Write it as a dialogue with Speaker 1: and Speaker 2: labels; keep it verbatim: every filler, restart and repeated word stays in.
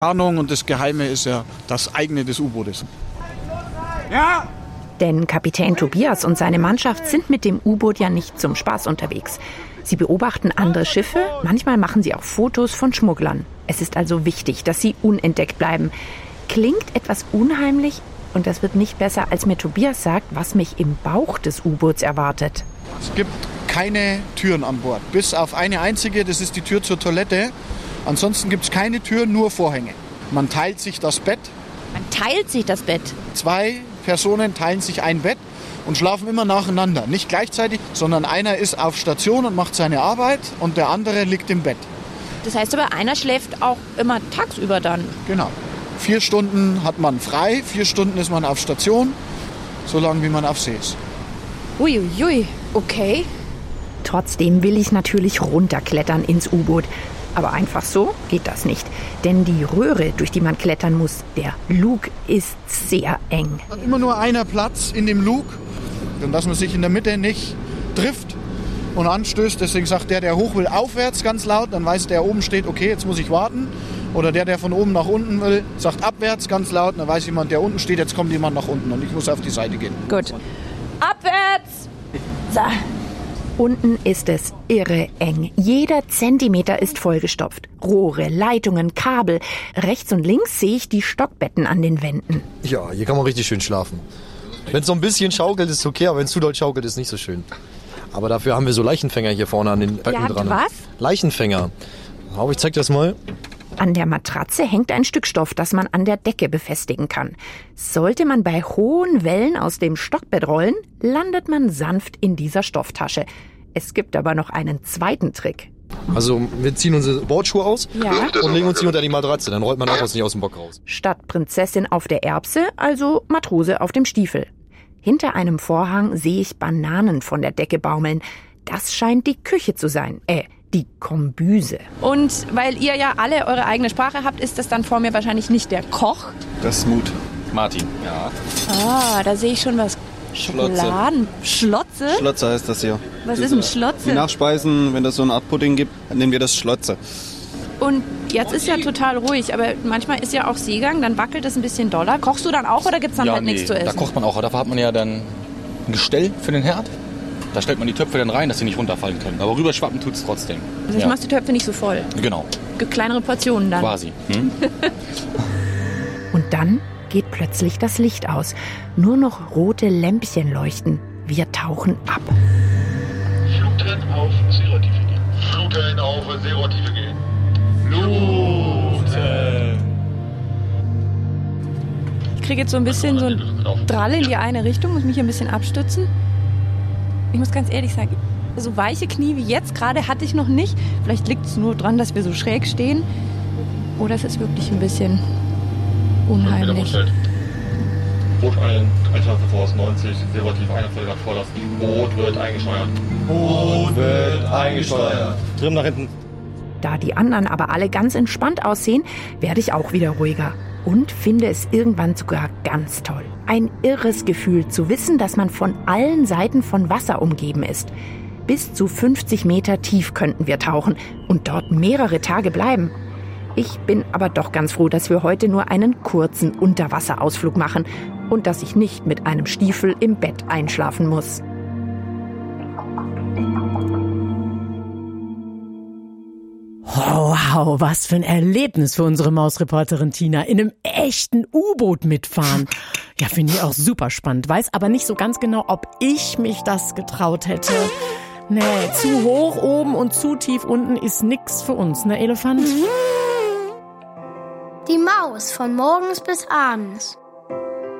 Speaker 1: Ahnung und das Geheime ist ja das eigene des U-Bootes.
Speaker 2: Ja!
Speaker 3: Denn Kapitän Tobias und seine Mannschaft sind mit dem U-Boot ja nicht zum Spaß unterwegs. Sie beobachten andere Schiffe, manchmal machen sie auch Fotos von Schmugglern. Es ist also wichtig, dass sie unentdeckt bleiben. Klingt etwas unheimlich und das wird nicht besser, als mir Tobias sagt, was mich im Bauch des U-Boots erwartet.
Speaker 1: Es gibt keine Türen an Bord, bis auf eine einzige, das ist die Tür zur Toilette. Ansonsten gibt es keine Türen, nur Vorhänge. Man teilt sich das Bett.
Speaker 4: Man teilt sich das Bett?
Speaker 1: Zwei Personen teilen sich ein Bett und schlafen immer nacheinander. Nicht gleichzeitig, sondern einer ist auf Station und macht seine Arbeit und der andere liegt im Bett.
Speaker 4: Das heißt aber, einer schläft auch immer tagsüber dann?
Speaker 1: Genau. Vier Stunden hat man frei, vier Stunden ist man auf Station, so lange wie man auf See ist.
Speaker 4: Uiuiui, okay.
Speaker 3: Trotzdem will ich natürlich runterklettern ins U-Boot. Aber einfach so geht das nicht. Denn die Röhre, durch die man klettern muss, der Lug, ist sehr eng.
Speaker 1: Hat immer nur einer Platz in dem Lug, dass man sich in der Mitte nicht trifft und anstößt. Deswegen sagt der, der hoch will, aufwärts ganz laut. Dann weiß der, der oben steht, okay, jetzt muss ich warten. Oder der, der von oben nach unten will, sagt abwärts ganz laut. Dann weiß jemand, der unten steht, jetzt kommt jemand nach unten und ich muss auf die Seite gehen.
Speaker 4: Gut. Abwärts! So.
Speaker 3: Unten ist es irre eng. Jeder Zentimeter ist vollgestopft. Rohre, Leitungen, Kabel. Rechts und links sehe ich die Stockbetten an den Wänden.
Speaker 5: Ja, hier kann man richtig schön schlafen. Wenn es so ein bisschen schaukelt, ist es okay, aber wenn es zu doll schaukelt, ist es nicht so schön. Aber dafür haben wir so Leichenfänger hier vorne an den Betten dran.
Speaker 4: Was?
Speaker 5: Leichenfänger. Hau, ich zeig dir das mal.
Speaker 3: An der Matratze hängt ein Stück Stoff, das man an der Decke befestigen kann. Sollte man bei hohen Wellen aus dem Stockbett rollen, landet man sanft in dieser Stofftasche. Es gibt aber noch einen zweiten Trick.
Speaker 5: Also wir ziehen unsere Bordschuhe aus
Speaker 3: ja.
Speaker 5: und legen uns die unter die Matratze. Dann rollt man auch nicht aus dem Bock raus.
Speaker 3: Statt Prinzessin auf der Erbse, also Matrose auf dem Stiefel. Hinter einem Vorhang sehe ich Bananen von der Decke baumeln. Das scheint die Küche zu sein. Äh, die Kombüse.
Speaker 4: Und weil ihr ja alle eure eigene Sprache habt, ist das dann vor mir wahrscheinlich nicht der Koch?
Speaker 6: Das ist Mut. Martin. Ja.
Speaker 4: Ah, da sehe ich schon was. Schokoladen. Schlotze?
Speaker 6: Schlotze heißt das hier.
Speaker 4: Was ist ein Schlotze?
Speaker 6: Die Nachspeisen, wenn das so eine Art Pudding gibt, nennen wir das Schlotze.
Speaker 4: Und jetzt ist ja total ruhig, aber manchmal ist ja auch Seegang, dann wackelt es ein bisschen doller. Kochst du dann auch oder gibt es dann
Speaker 7: ja,
Speaker 4: halt
Speaker 7: nee,
Speaker 4: nichts zu essen?
Speaker 7: Da kocht man auch. Dafür hat man ja dann ein Gestell für den Herd. Da stellt man die Töpfe dann rein, dass sie nicht runterfallen können. Aber rüberschwappen tut es trotzdem.
Speaker 4: Also ich
Speaker 7: ja.
Speaker 4: machst die Töpfe nicht so voll?
Speaker 7: Genau.
Speaker 4: Gibt kleinere Portionen dann?
Speaker 7: Quasi. Hm?
Speaker 3: Und dann geht plötzlich das Licht aus. Nur noch rote Lämpchen leuchten. Wir tauchen ab.
Speaker 8: Flugtrennen auf Seerotiefe gehen. Flugtrennen auf Seerotiefe gehen. Flugtrennen.
Speaker 4: Ich kriege jetzt so ein bisschen so ein Drall in die eine Richtung, muss mich hier ein bisschen abstützen. Ich muss ganz ehrlich sagen, so weiche Knie wie jetzt gerade hatte ich noch nicht. Vielleicht liegt es nur dran, dass wir so schräg stehen. Oder es ist wirklich ein bisschen unheimlich.
Speaker 8: Boot ein, Einschalten voraus neunzig, Seerotief einundzwanzig vorlassen. Boot wird eingesteuert.
Speaker 6: Boot wird eingesteuert. Trim nach hinten.
Speaker 3: Da die anderen aber alle ganz entspannt aussehen, werde ich auch wieder ruhiger. Und finde es irgendwann sogar ganz toll. Ein irres Gefühl zu wissen, dass man von allen Seiten von Wasser umgeben ist. Bis zu fünfzig Meter tief könnten wir tauchen und dort mehrere Tage bleiben. Ich bin aber doch ganz froh, dass wir heute nur einen kurzen Unterwasserausflug machen und dass ich nicht mit einem Stiefel im Bett einschlafen muss.
Speaker 9: Oh, wow, was für ein Erlebnis für unsere Mausreporterin Tina. In einem echten U-Boot mitfahren. Ja, finde ich auch super spannend. Weiß aber nicht so ganz genau, ob ich mich das getraut hätte. Nee, zu hoch oben und zu tief unten ist nix für uns, ne Elefant?
Speaker 10: Die Maus von morgens bis abends.